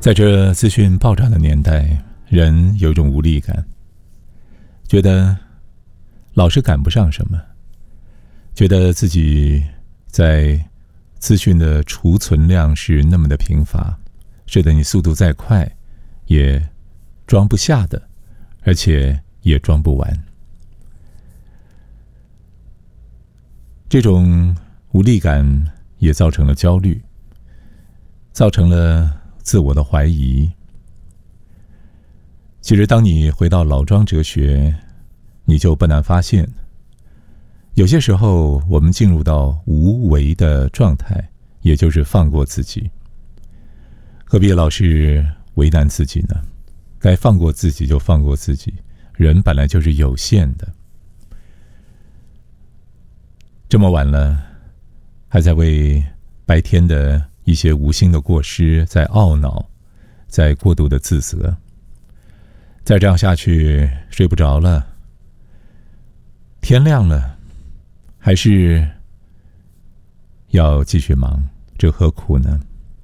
在这资讯爆炸的年代，人有一种无力感，觉得老是赶不上什么，觉得自己在资讯的储存量是那么的贫乏，使得你速度再快也装不下的，而且也装不完。这种无力感也造成了焦虑，造成了自我的怀疑。其实当你回到老庄哲学，你就不难发现，有些时候我们进入到无为的状态，也就是放过自己。何必老是为难自己呢？该放过自己就放过自己，人本来就是有限的。这么晚了，还在为白天的一些无心的过失在懊恼，在过度的自责。再这样下去，睡不着了，天亮了，还是要继续忙，这何苦呢？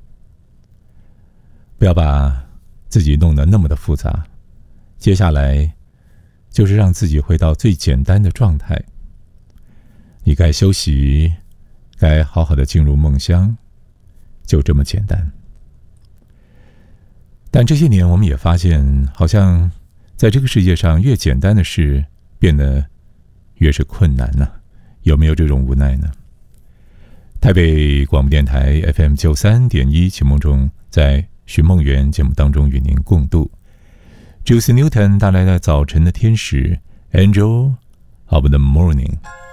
不要把自己弄得那么的复杂，接下来就是让自己回到最简单的状态。你该休息，该好好的进入梦乡，就这么简单。但这些年我们也发现，好像在这个世界上越简单的事变得越是困难呢。有没有这种无奈呢？台北广播电台 FM 93.1启梦中，在寻梦园节目当中与您共度 Juicy Newton 带来的早晨的天使 Angel of the Morning。